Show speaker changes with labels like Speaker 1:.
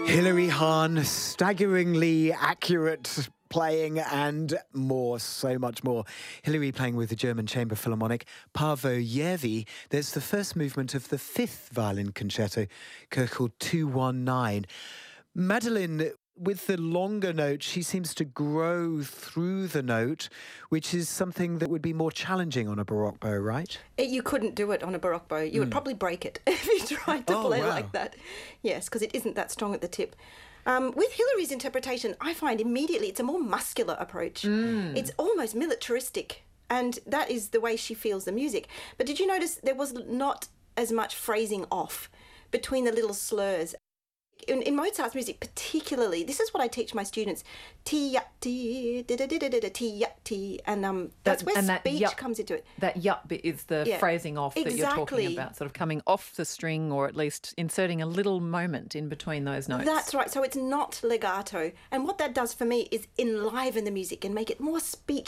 Speaker 1: Hilary Hahn, staggeringly accurate playing and more, so much more. Hilary playing with the German Chamber Philharmonic. Paavo Järvi, there's the first movement of the fifth violin concerto, Köchel 219. Madeline, with the longer note, she seems to grow through the note, which is something that would be more challenging on a Baroque bow, right?
Speaker 2: You couldn't do it on a Baroque bow. You would probably break it if you tried to play like that. Yes, because it isn't that strong at the tip. With Hilary's interpretation, I find immediately it's a more muscular approach. It's almost militaristic, and that is the way she feels the music. But did you notice there was not as much phrasing off between the little slurs? In Mozart's music particularly, this is what I teach my students, T-ya-T, T-ya-T, and that's where speech comes into it.
Speaker 3: That yup bit is the phrasing off that you're talking about, sort of coming off the string or at least inserting a little moment in between those notes.
Speaker 2: That's right, so it's not legato. And what that does for me is enliven the music and make it more speech